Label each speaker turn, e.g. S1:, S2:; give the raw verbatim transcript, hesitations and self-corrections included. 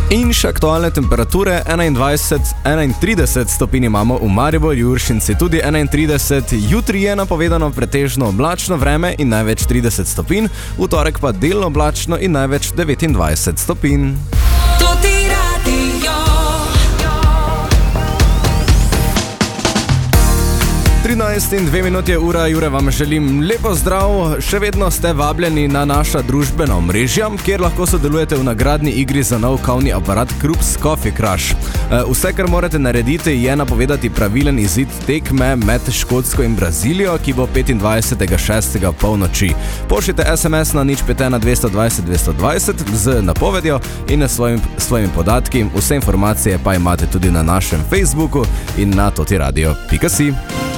S1: In še aktualne temperature, enaindvajset, enaintrideset stopinj imamo v Mariboru, Juršinci tudi enaintrideset, jutri je napovedano pretežno oblačno vreme in največ trideset stopinj, v torek pa delno oblačno in največ devetindvajset stopinj. trinajst in dve minuti je ura, Jure vam želim lepo zdrav, še vedno ste vabljeni na naša družbena omrežja, kjer lahko sodelujete v nagradni igri za nov kavni aparat Krups Coffee Crush. Vse, kar morate narediti, je napovedati pravilen izid tekme med Škotsko in Brazilijo, ki bo petindvajsetega šestega polnoči. Pošljite es em es na nič pet ena dvesto dvajset dvesto dvajset z napovedjo in svojim, svojimi podatki. Vse informacije pa imate tudi na našem Facebooku in na totiradio pika si.